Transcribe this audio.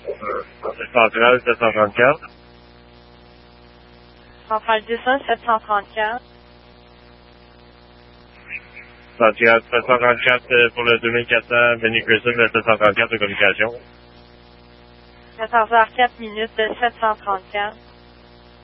Centrale 734. Centrale 200 734. Centrale 734 pour le 2400, Benny Crescent de 734 de communication. 14h04 minutes de 734.